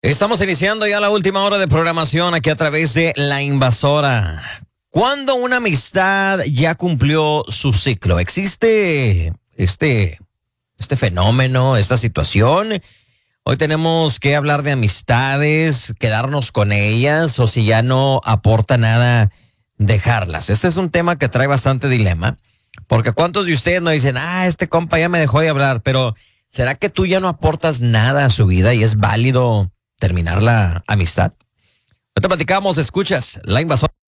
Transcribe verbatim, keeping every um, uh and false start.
Estamos iniciando ya la última hora de programación aquí a través de La Invasora. ¿Cuándo una amistad ya cumplió su ciclo? ¿Existe este, este fenómeno, esta situación? Hoy tenemos que hablar de amistades, quedarnos con ellas o si ya no aporta nada, dejarlas. Este es un tema que trae bastante dilema, porque ¿cuántos de ustedes no dicen, ah, este compa ya me dejó de hablar, pero ¿será que tú ya no aportas nada a su vida y es válido terminar la amistad? Ahorita platicamos, escuchas La Invasora.